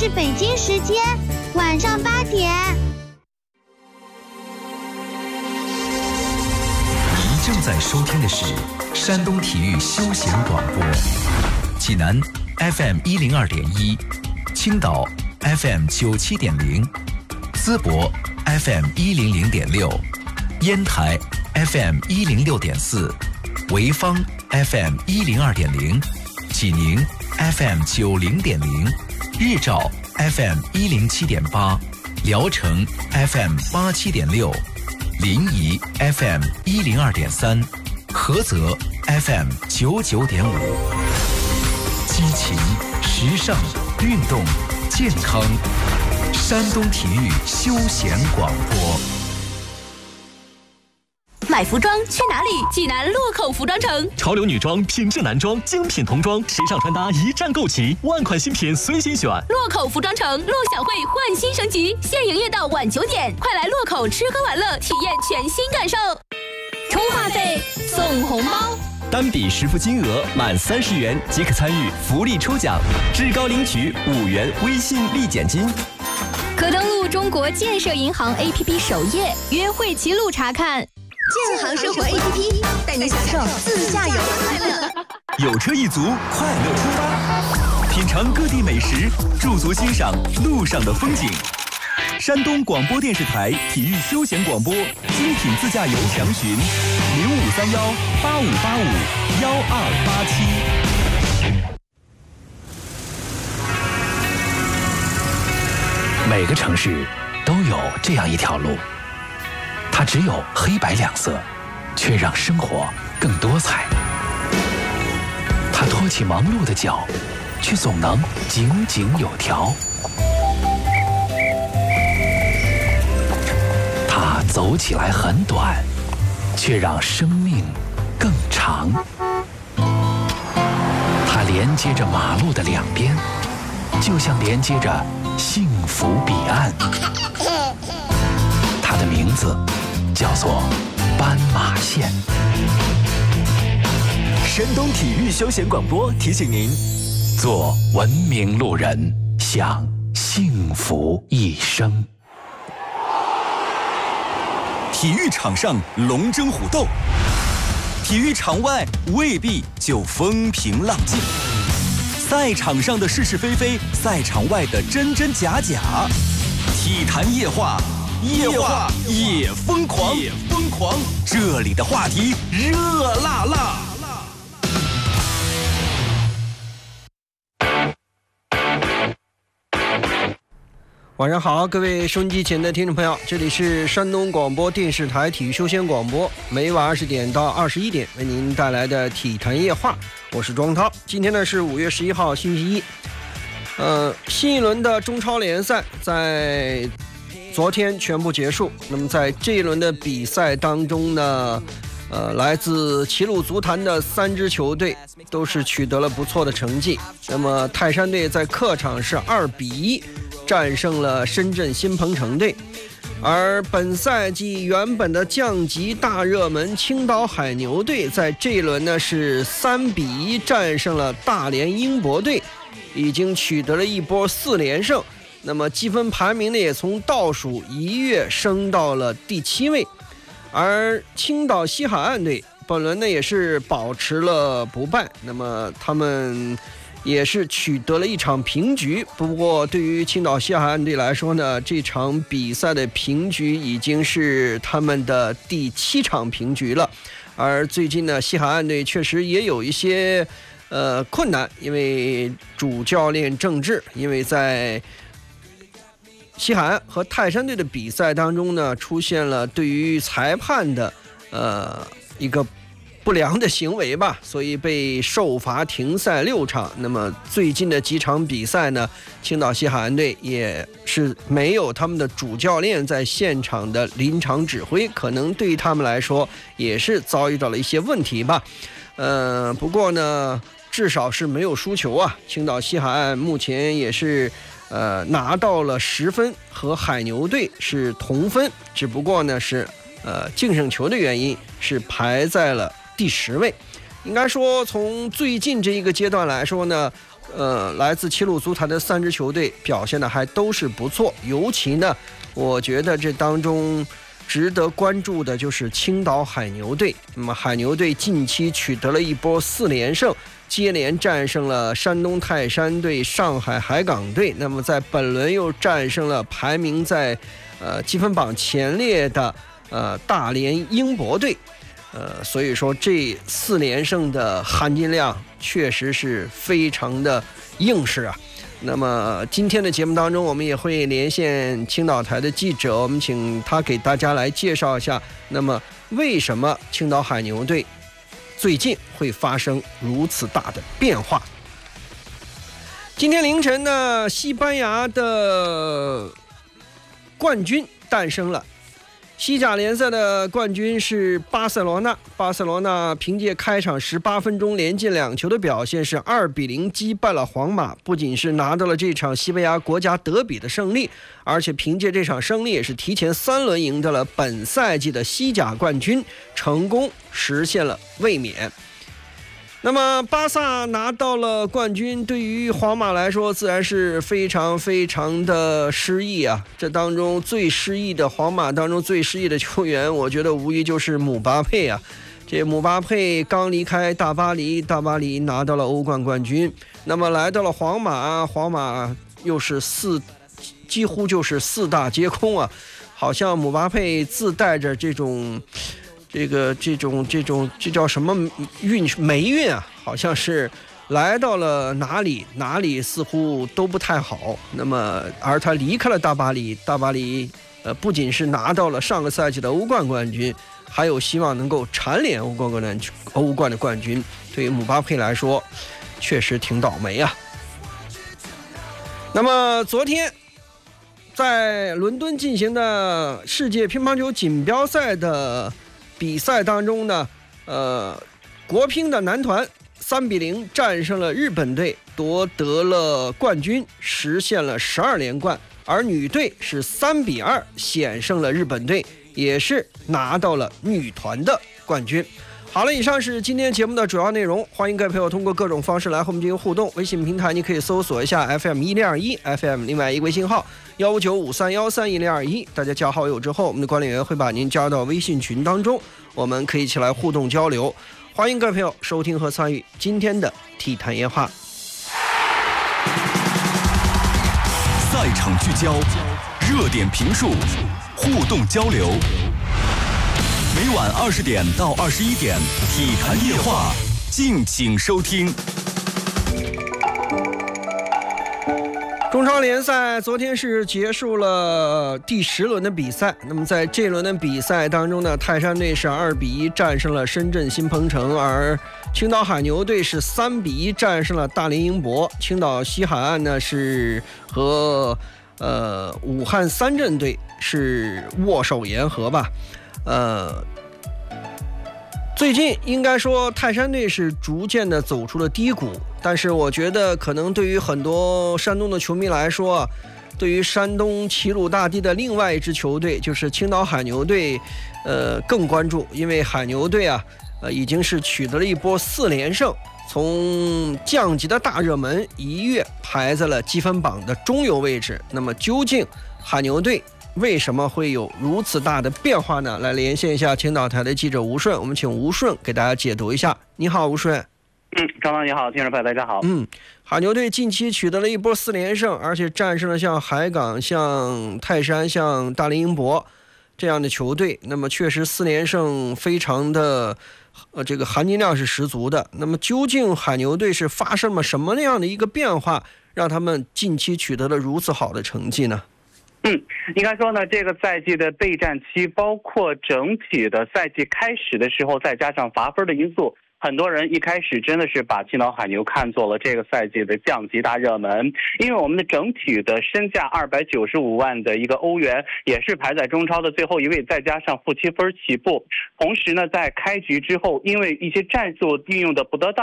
是北京时间晚上8点。 您正在收听的是山东体育休闲广播，济南 FM 102.1，青岛 FM 97.0，淄博 FM 100.6，烟台 FM 106.4，潍坊 FM 102.0，济宁 FM 90.0，日照 FM 107.8，聊城 FM 87.6，临沂 FM 102.3，菏泽 FM 99.5。激情、时尚、运动、健康，山东体育休闲广播。 买服装去哪里？济南洛口服装城， 潮流女装、品质男装、精品童装、时尚穿搭一站购齐，万款新品随心选。 洛口服装城陆小慧焕新升级，现营业到晚9点，快来洛口吃喝玩乐，体验全新感受。充话费送红包， 单笔实付金额满30元即可参与福利抽奖，至高领取5元微信立减金。 可登录中国建设银行 APP 首页约会记录查看。 建行生活 APP 带你享受自驾游的快乐。 有车一族，快乐出发，品尝各地美食，驻足欣赏路上的风景。山东广播电视台体育休闲广播，精品自驾游详询0531-8585-1287。 每个城市都有这样一条路，它只有黑白两色，却让生活更多彩。它拖起忙碌的脚，却总能井井有条。它走起来很短，却让生命更长。它连接着马路的两边，就像连接着幸福彼岸。它的名字叫做斑马线。 山东体育休闲广播提醒您： 做文明路人，享幸福一生。 体育场上龙争虎斗，体育场外未必就风平浪静。赛场上的是是非非，赛场外的真真假假。体坛夜话，夜话也疯狂，也疯狂。这里的话题热辣辣。 晚上好，各位收音机前的听众朋友，这里是山东广播电视台体育休闲广播，每晚20点到21点为您带来的体坛夜话，我是庄涛。今天呢是5月11号星期一，新一轮的中超联赛在昨天全部结束。那么在这一轮的比赛当中呢，来自齐鲁足坛的3支球队都是取得了不错的成绩。那么泰山队在客场是2-1战胜了深圳新鹏城队，而本赛季原本的降级大热门青岛海牛队在这一轮呢是3-1战胜了大连英博队，已经取得了一波4连胜。那么积分排名呢也从倒数1跃升到了第7位。而青岛西海岸队本轮呢也是保持了不败，那么他们也是取得了一场平局。不过对于青岛西海岸队来说呢，这场比赛的平局已经是他们的第7场平局了。而最近呢，西海岸队确实也有一些困难，因为主教练郑智，因为在西海岸和泰山队的比赛当中呢，出现了对于裁判的一个不良的行为吧，所以被受罚停赛6场。那么最近的几场比赛呢，青岛西海岸队也是没有他们的主教练在现场的临场指挥，可能对于他们来说也是遭遇到了一些问题吧。不过呢，至少是没有输球啊。青岛西海岸目前也是拿到了10分，和海牛队是同分，只不过呢是净胜球的原因是排在了第10位。应该说从最近这一个阶段来说呢， 来自齐鲁足坛的3支球队表现的还都是不错，尤其呢，我觉得这当中值得关注的就是青岛海牛队。那么海牛队近期取得了一波4连胜，接连战胜了山东泰山队、上海海港队，那么在本轮又战胜了排名在积分榜前列的大连英博队。所以说这4连胜的含金量确实是非常的硬实啊。那么今天的节目当中，我们也会连线青岛台的记者，我们请他给大家来介绍一下，那么为什么青岛海牛队最近会发生如此大的变化。今天凌晨呢，西班牙的冠军诞生了。西甲联赛的冠军是巴塞罗那，巴塞罗那凭借开场18分钟连进2球的表现是2-0击败了皇马，不仅是拿到了这场西班牙国家德比的胜利，而且凭借这场胜利也是提前3轮赢得了本赛季的西甲冠军，成功实现了卫冕。那么巴萨拿到了冠军，对于皇马来说自然是非常非常的失意啊。这当中最失意的，皇马当中最失意的球员，我觉得无疑就是姆巴佩啊。这姆巴佩刚离开大巴黎，大巴黎拿到了欧冠冠军，那么来到了皇马，皇马又是几乎就是4大皆空啊。好像姆巴佩自带着这叫什么霉运啊，好像是来到了哪里似乎都不太好。那么而他离开了大巴黎，大巴黎不仅是拿到了上个赛季的欧冠冠军，还有希望能够蝉联欧冠的冠军。对于姆巴佩来说确实挺倒霉啊。那么昨天在伦敦进行的世界乒乓球锦标赛的比赛当中呢，国乒的男团3-0战胜了日本队，夺得了冠军，实现了12连冠。而女队是3-2险胜了日本队，也是拿到了女团的冠军。好了，以上是今天节目的主要内容，欢迎各位朋友通过各种方式来和我们进行互动。微信平台你可以搜索一下 FM1021 FM 另外一个微信号15953131021，大家加好友之后，我们的管理员会把您加到微信群当中，我们可以一起来互动交流。欢迎各位朋友收听和参与今天的体坛夜话。 赛场聚焦，热点评述，互动交流。每晚20点到21点，体坛夜话，敬请收听。 中超联赛昨天是结束了第10轮的比赛，那么在这轮的比赛当中呢，泰山队是2-1战胜了深圳新鹏城，而青岛海牛队是3-1战胜了大连英博。青岛西海岸呢是和武汉三镇队是握手言和吧。最近应该说泰山队是逐渐的走出了低谷，但是我觉得可能对于很多山东的球迷来说，对于山东齐鲁大地的另外一支球队就是青岛海牛队更关注，因为海牛队啊已经是取得了一波4连胜，从降级的大热门一跃排在了积分榜的中游位置。那么究竟海牛队为什么会有如此大的变化呢？来连线一下青岛台的记者吴顺，我们请吴顺给大家解读一下。你好，吴顺。 张导你好，听众朋友大家好。 海牛队近期取得了一波4连胜，而且战胜了像海港、像泰山、像大连英博这样的球队。那么确实4连胜非常的这个含金量是十足的。那么究竟海牛队是发生了什么样的一个变化，让他们近期取得了如此好的成绩呢？ 应该说呢，这个赛季的备战期，包括整体的赛季开始的时候，再加上罚分的因素，很多人一开始真的是把青岛海牛看作了这个赛季的降级大热门，因为我们的整体的身价295万的一个欧元，也是排在中超的最后一位，再加上负7分起步。同时呢，在开局之后，因为一些战术运用的不得当，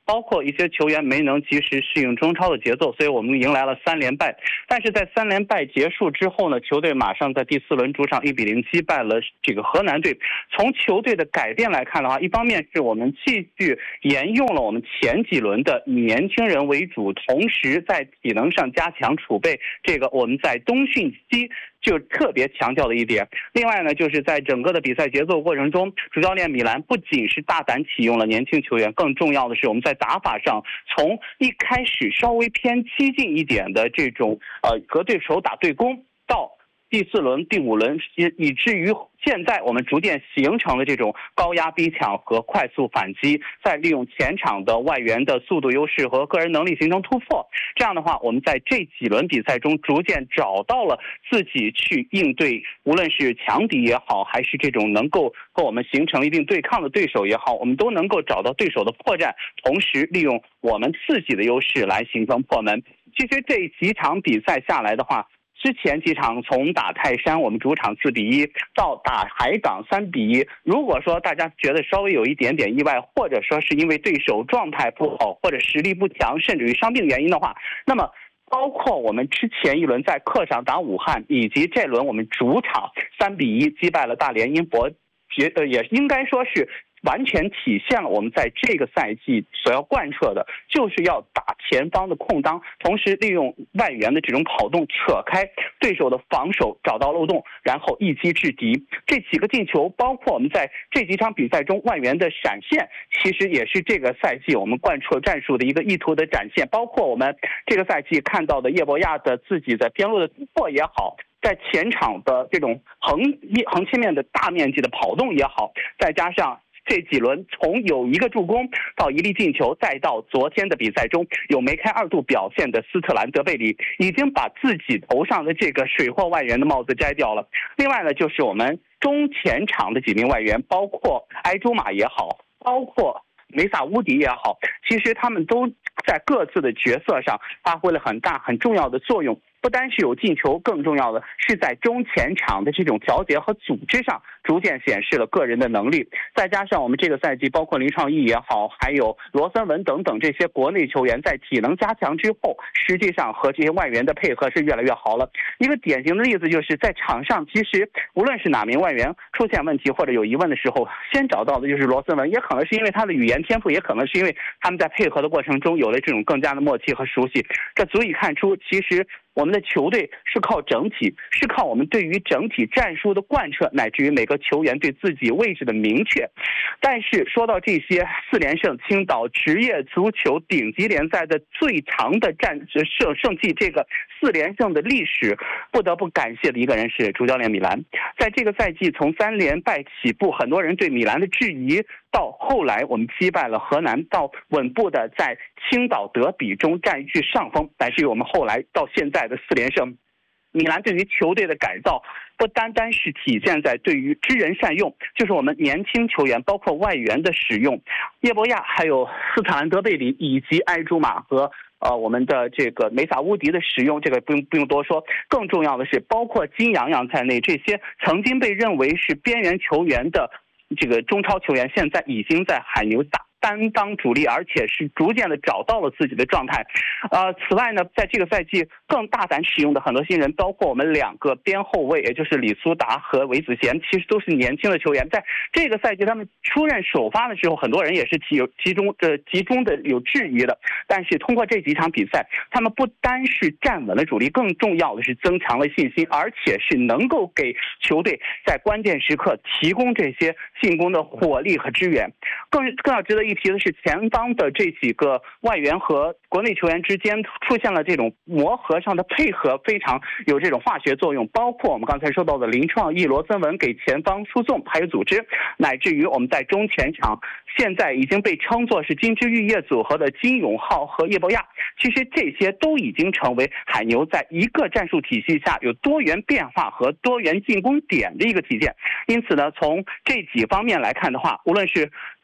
包括一些球员没能及时适应中超的节奏，所以我们迎来了3连败。但是在3连败结束之后呢，球队马上在第4轮主场1比0击败了这个河南队。从球队的改变来看的话，一方面是我们继续沿用了我们前几轮的以年轻人为主，同时在体能上加强储备，这个我们在冬训期就特别强调的一点。另外呢，就是在整个的比赛节奏过程中，主教练米兰不仅是大胆启用了年轻球员，更重要的是我们在打法上从一开始稍微偏激进一点的这种和对手打对攻，到第4轮、第5轮，以至于现在我们逐渐形成了这种高压逼抢和快速反击，再利用前场的外援的速度优势和个人能力形成突破。这样的话，我们在这几轮比赛中逐渐找到了自己去应对，无论是强敌也好，还是这种能够和我们形成一定对抗的对手也好，我们都能够找到对手的破绽，同时利用我们自己的优势来形成破门。其实这几场比赛下来的话，之前几场从打泰山我们主场4比1到打海港3比1，如果说大家觉得稍微有一点点意外，或者说是因为对手状态不好或者实力不强，甚至于伤病原因的话，那么包括我们之前一轮在客场打武汉，以及这轮我们主场3比1击败了大连英博，也应该说是完全体现了我们在这个赛季所要贯彻的，就是要打前方的空当，同时利用外援的这种跑动扯开对手的防守，找到漏洞，然后一击制敌。这几个进球，包括我们在这几场比赛中外援的闪现，其实也是这个赛季我们贯彻战术的一个意图的展现。包括我们这个赛季看到的叶博亚的自己在边路的突破也好，在前场的这种横切面的大面积的跑动也好，再加上这几轮从有一个助攻到一粒进球，再到昨天的比赛中有梅开2度表现的斯特兰德贝里，已经把自己头上的这个水货外援的帽子摘掉了。另外呢，就是我们中前场的几名外援，包括埃朱马也好，包括梅萨乌迪也好，其实他们都在各自的角色上发挥了很大很重要的作用。不单是有进球，更重要的是在中前场的这种调节和组织上逐渐显示了个人的能力。再加上我们这个赛季包括林创意也好，还有罗森文等等这些国内球员在体能加强之后，实际上和这些外援的配合是越来越好了。一个典型的例子就是在场上，其实无论是哪名外援出现问题或者有疑问的时候，先找到的就是罗森文，也可能是因为他的语言天赋，也可能是因为他们在配合的过程中有了这种更加的默契和熟悉。这足以看出，其实我们的球队是靠整体，是靠我们对于整体战术的贯彻，乃至于每个球员对自己位置的明确。但是说到这些4连胜，青岛职业足球顶级联赛的最长的胜绩，这个4连胜的历史，不得不感谢的一个人是主教练米兰。在这个赛季从3连败起步，很多人对米兰的质疑，到后来我们击败了河南，到稳步的在青岛德比中占据上风，但是我们后来到现在的4连胜，米兰对于球队的改造不单单是体现在对于知人善用，就是我们年轻球员包括外援的使用，叶博亚还有斯特兰德贝里以及埃朱马和我们的这个梅萨乌迪的使用，这个不用多说。更重要的是，包括金洋洋在内，这些曾经被认为是边缘球员的这个中超球员，现在已经在海牛担当主力，而且是逐渐的找到了自己的状态。此外呢，在这个赛季更大胆使用的很多新人，包括我们2个边后卫，也就是李苏达和韦子贤，其实都是年轻的球员。在这个赛季他们出任首发的时候，很多人也是集中的有质疑的。但是通过这几场比赛，他们不单是站稳了主力，更重要的是增强了信心，而且是能够给球队在关键时刻提供这些进攻的火力和支援。更要值得一提的是，前方的这几个外援和国内球员之间出现了这种磨合上的配合，非常有这种化学作用。包括我们刚才说到的林创意、罗森文给前方输送还有组织，乃至于我们在中前场现在已经被称作是金枝玉叶组合的金永浩和叶博亚，其实这些都已经成为海牛在一个战术体系下有多元变化和多元进攻点的一个体现。因此呢，从这几方面来看的话，无论是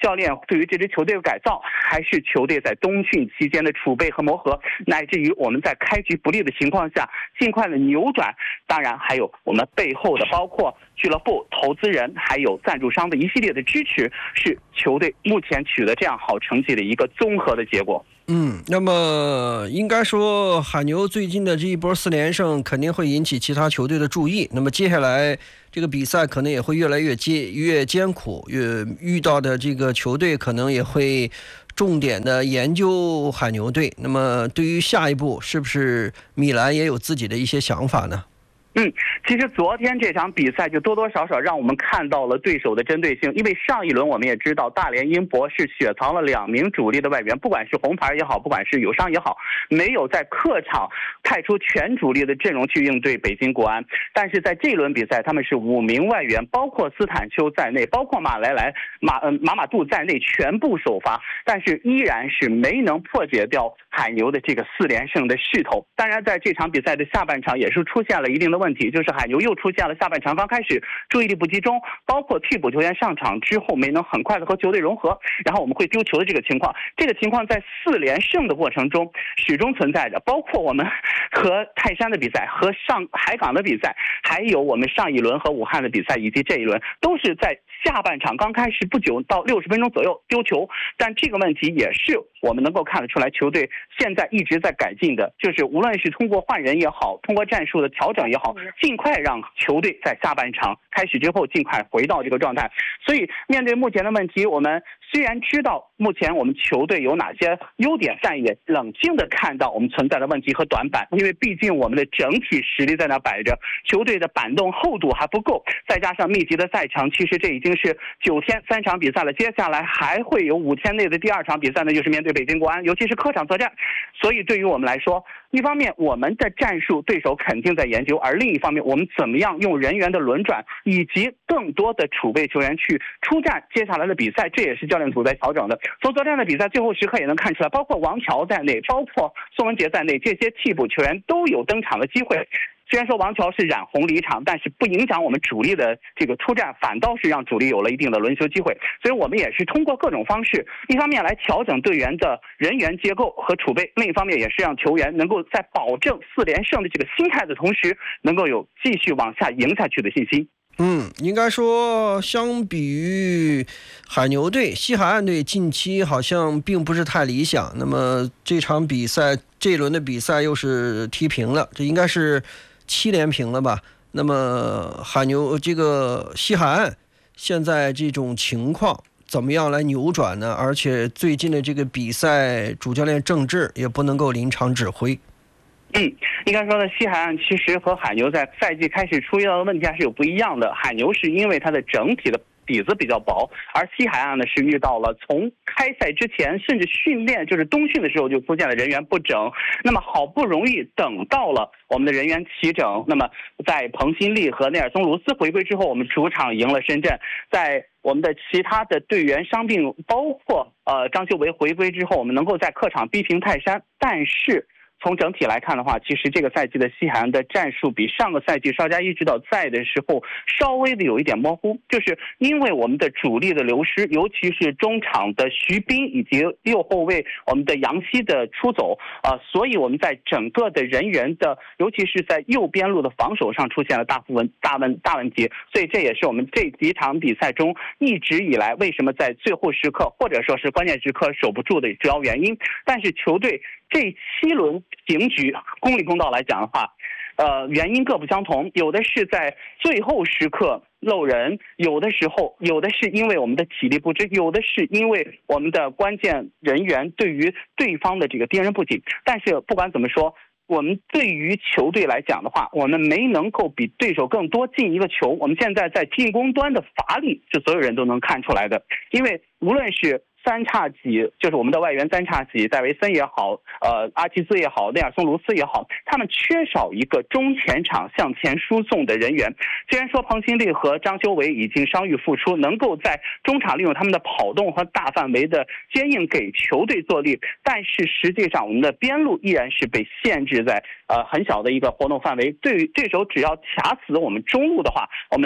教练对于这支球队的改造，还是球队在冬训期间的储备和磨合，乃至于我们在开局不利的情况下尽快的扭转，当然还有我们背后的包括俱乐部、投资人还有赞助商的一系列的支持，是球队目前取得这样好成绩的一个综合的结果。 那么应该说海牛最近的这一波4连胜肯定会引起其他球队的注意，那么接下来这个比赛可能也会越来越艰苦，遇到的这个球队可能也会重点的研究海牛队。那么对于下一步是不是米兰也有自己的一些想法呢？ 其实昨天这场比赛就多多少少让我们看到了对手的针对性，因为上一轮我们也知道大连英博是雪藏了2名主力的外援，不管是红牌也好，不管是有伤也好，没有在客场派出全主力的阵容去应对北京国安。但是在这轮比赛他们是5名外援，包括斯坦丘在内，包括马杜在内全部首发，但是依然是没能破解掉海牛的这个4连胜的势头。当然在这场比赛的下半场也是出现了一定的问题，就是海牛又出现了下半场刚开始注意力不集中，包括替补球员上场之后没能很快的和球队融合，然后我们会丢球的这个情况。这个情况在4连胜的过程中始终存在着，包括我们和泰山的比赛、和海港的比赛，还有我们上一轮和武汉的比赛，以及这一轮都是在下半场刚开始不久到60分钟左右丢球。但这个问题也是我们能够看得出来球队现在一直在改进的，就是无论是通过换人也好，通过战术的调整也好，尽快让球队在下半场开始之后尽快回到这个状态。所以面对目前的问题，我们虽然知道目前我们球队有哪些优点，但也冷静的看到我们存在的问题和短板，因为毕竟我们的整体实力在那摆着，球队的板凳厚度还不够，再加上密集的赛程，其实这已经是9天3场比赛了，接下来还会有5天内的第2场比赛呢，就是面对北京国安，尤其是客场作战。所以对于我们来说，一方面我们的战术对手肯定在研究，而另一方面我们怎么样用人员的轮转以及更多的储备球员去出战接下来的比赛，这也是教练组在调整的。从昨天的比赛最后时刻也能看出来，包括王乔在内，包括宋文杰在内，这些替补球员都有登场的机会。虽然说王乔是染红离场，但是不影响我们主力的这个出战，反倒是让主力有了一定的轮休机会。所以我们也是通过各种方式，一方面来调整队员的人员结构和储备，另一方面也是让球员能够在保证4连胜的这个心态的同时，能够有继续往下赢下去的信心。 应该说相比于海牛队，西海岸队近期好像并不是太理想。那么这场比赛这一轮的比赛又是踢平了，这应该是7连平了吧。那么海牛这个西海岸现在这种情况怎么样来扭转呢？而且最近的这个比赛主教练郑智也不能够临场指挥。 应该说呢，西海岸其实和海牛在赛季开始出现的问题还是有不一样的。海牛是因为它的整体的底子比较薄，而西海岸呢是遇到了从开赛之前甚至训练就是冬训的时候就出现了人员不整，那么好不容易等到了我们的人员齐整，那么在彭新立和内尔松卢斯回归之后，我们主场赢了深圳，在我们的其他的队员伤病，包括张修维回归之后，我们能够在客场逼平泰山，但是从整体来看的话，其实这个赛季的西海岸的战术比上个赛季邵佳一指导在的时候稍微的有一点模糊，就是因为我们的主力的流失，尤其是中场的徐斌以及右后卫我们的杨希的出走所以我们在整个的人员的，尤其是在右边路的防守上出现了大问题，所以这也是我们这几场比赛中一直以来为什么在最后时刻或者说是关键时刻守不住的主要原因。但是球队这7轮平局，公理公道来讲的话，原因各不相同，有的是在最后时刻漏人，有的是因为我们的体力不支，有的是因为我们的关键人员对于对方的这个盯人不紧。但是不管怎么说，我们对于球队来讲的话，我们没能够比对手更多进一个球，我们现在在进攻端的乏力是所有人都能看出来的。因为无论是三叉戟，就是我们的外援三叉戟，戴维森也好，阿基兹也好，内尔松卢斯也好，他们缺少一个中前场向前输送的人员。虽然说彭新立和张修维已经伤愈复出，能够在中场利用他们的跑动和大范围的接应给球队做力，但是实际上我们的边路依然是被限制在很小的一个活动范围。对手只要卡死我们中路的话，我们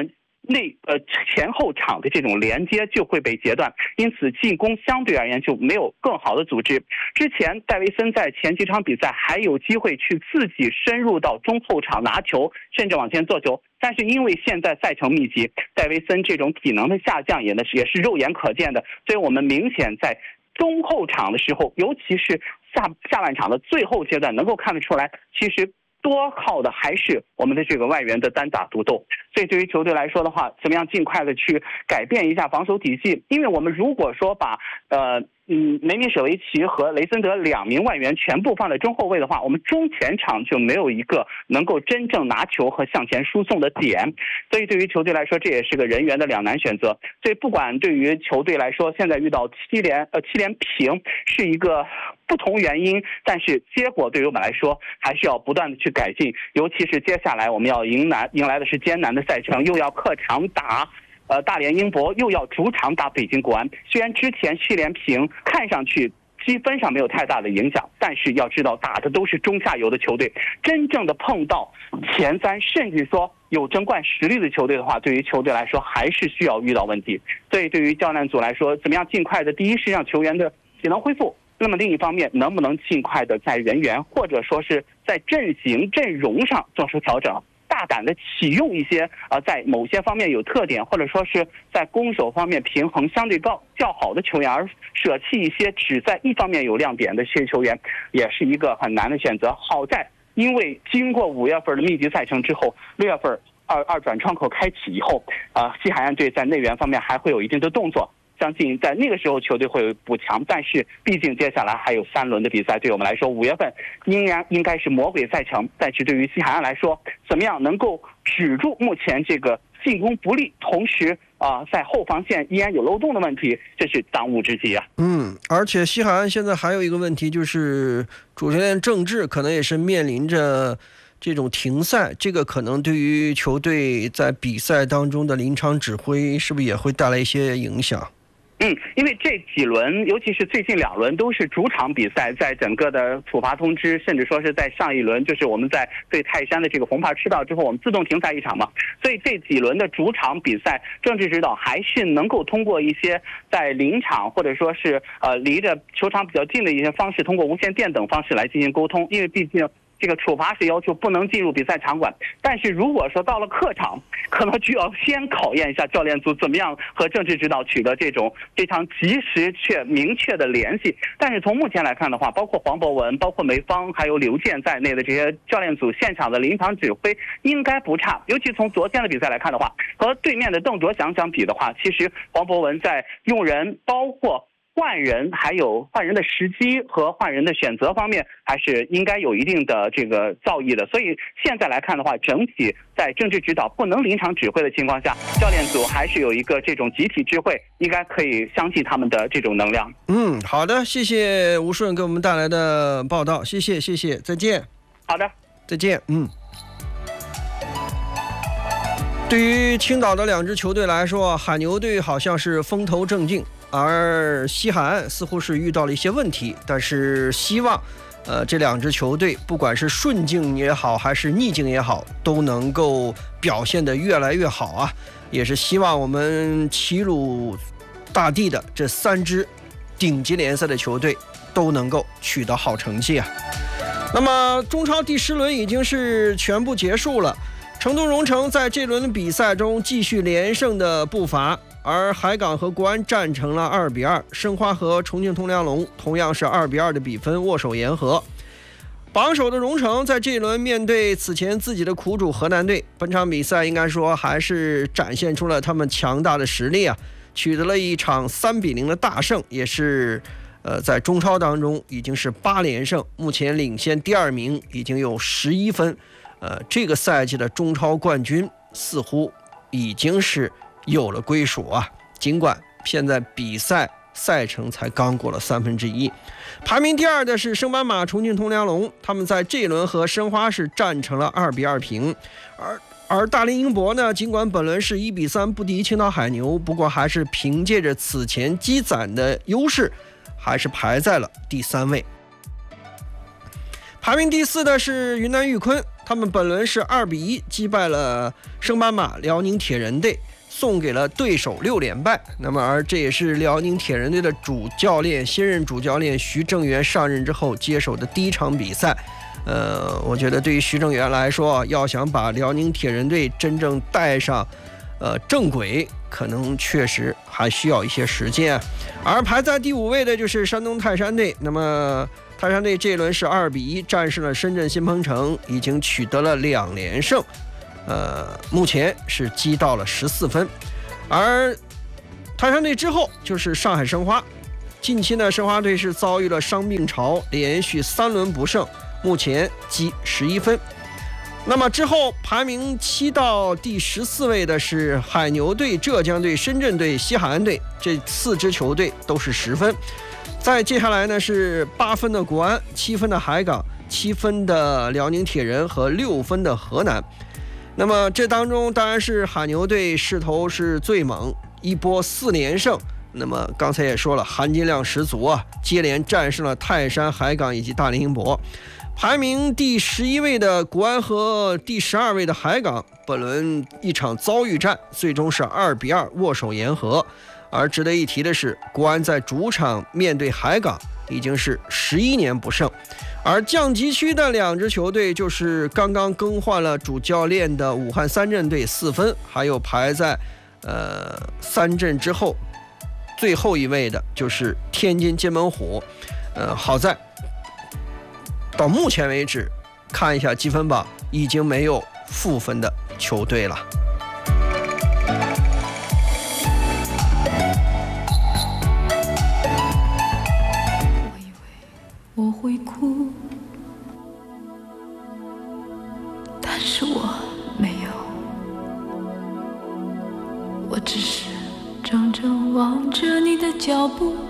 前后场的这种连接就会被截断，因此进攻相对而言就没有更好的组织。之前戴维森在前几场比赛还有机会去自己深入到中后场拿球，甚至往前做球，但是因为现在赛程密集，戴维森这种体能的下降也是肉眼可见的，所以我们明显在中后场的时候，尤其是下半场的最后阶段，能够看得出来，其实多靠的还是我们的这个外援的单打独斗。所以对于球队来说的话，怎么样尽快的去改变一下防守体系？因为我们如果说把梅米舍维奇和雷森德2名外援全部放在中后卫的话，我们中前场就没有一个能够真正拿球和向前输送的点。所以对于球队来说，这也是个人员的两难选择。所以不管对于球队来说，现在遇到7连平是一个不同原因，但是结果对于我们来说还是要不断的去改进，尤其是接下来我们要迎来的是艰难的赛程，又要客场打大连英博，又要主场打北京国安。虽然之前7连平看上去积分上没有太大的影响，但是要知道打的都是中下游的球队，真正的碰到前3甚至说有争冠实力的球队的话，对于球队来说还是需要遇到问题。所以对于教练组来说，怎么样尽快的第一是让球员的体能恢复，那么另一方面能不能尽快的在人员或者说是在阵型阵容上做出调整，大胆的启用一些在某些方面有特点，或者说是在攻守方面平衡相对较好的球员，而舍弃一些只在一方面有亮点的这些球员，也是一个很难的选择。好在因为经过5月份的密集赛程之后，6月份二转窗口开启以后，西海岸队在内援方面还会有一定的动作。相信在那个时候球队会补强，但是毕竟接下来还有3轮的比赛，对我们来说5月份应该是魔鬼赛程。但是对于西海岸来说，怎么样能够止住目前这个进攻不利，同时在后防线依然有漏洞的问题，这是当务之急啊。 而且西海岸现在还有一个问题，就是主教练郑智可能也是面临着这种停赛，这个可能对于球队在比赛当中的临场指挥是不是也会带来一些影响？ 因为这几轮，尤其是最近2轮都是主场比赛，在整个的处罚通知，甚至说是在上一轮，就是我们在对泰山的这个红牌吃到之后，我们自动停赛1场嘛。所以这几轮的主场比赛，郑智指导还是能够通过一些在临场或者说是离着球场比较近的一些方式，通过无线电等方式来进行沟通，因为毕竟这个处罚是要求不能进入比赛场馆，但是如果说到了客场，可能就要先考验一下教练组怎么样和郑智指导取得这种非常及时却明确的联系。但是从目前来看的话，包括黄博文、包括梅芳还有刘健在内的这些教练组现场的临场指挥应该不差。尤其从昨天的比赛来看的话，和对面的邓卓翔相比的话，其实黄博文在用人包括换人还有换人的时机和换人的选择方面，还是应该有一定的这个造诣的。所以现在来看的话，整体在政治指导不能临场指挥的情况下，教练组还是有一个这种集体智慧，应该可以相信他们的这种能量。 好的，谢谢吴顺给我们带来的报道，谢谢，再见。 好的， 再见。对于青岛的2支球队来说，海牛队好像是风头正劲，而西海岸似乎是遇到了一些问题，但是希望这2支球队不管是顺境也好还是逆境也好，都能够表现得越来越好啊！也是希望我们齐鲁大地的这3支顶级联赛的球队都能够取得好成绩啊！那么中超第10轮已经是全部结束了，成都蓉城在这轮比赛中继续连胜的步伐，而海港和国安战成了2-2，申花和重庆铜梁龙同样是2-2的比分握手言和。榜首的蓉城在这一轮面对此前自己的苦主河南队，本场比赛应该说还是展现出了他们强大的实力啊，取得了一场3-0的大胜，也是在中超当中已经是8连胜，目前领先第2名已经有11分。这个赛季的中超冠军似乎已经是有了归属啊，尽管现在比赛赛程才刚过了1/3。排名第2的是升班马重庆铜梁龙，他们在这一轮和申花是战成了2-2平，而大连英博呢，尽管本轮是1-3不敌青岛海牛，不过还是凭借着此前积攒的优势，还是排在了第3位。排名第4的是云南玉坤，他们本轮是2-1击败了升班马辽宁铁人队， 送给了对手6连败。那么而这也是辽宁铁人队的现任主教练徐正源上任之后接手的第一场比赛。我觉得对于徐正源来说，要想把辽宁铁人队真正带上正轨，可能确实还需要一些时间。而排在第5位的就是山东泰山队。那么泰山队这一轮是2-1战胜了深圳新鹏城，已经取得了2连胜，目前是积到了14分。而泰山队之后就是上海申花，近期呢申花队是遭遇了伤病潮，连续3轮不胜，目前积11分。那么之后排名7到第14位的是海牛队、浙江队、深圳队、西海岸队，这4支球队都是10分。再接下来呢是8分的国安、7分的海港、7分的辽宁铁人和6分的河南。那么这当中当然是海牛队势头是最猛，一波4连胜。那么刚才也说了，含金量十足啊，接连战胜了泰山、海港以及大连英博。排名第11位的国安和第12位的海港，本轮一场遭遇战，最终是2-2握手言和。而值得一提的是，国安在主场面对海港已经是11年不胜。而降级区的2支球队就是刚刚更换了主教练的武汉三镇队4分，还有排在三镇之后最后一位的就是天津津门虎。好在到目前为止，看一下积分榜，已经没有负分的球队了。 我以为我会哭，但是我没有，我只是怔怔望着你的脚步。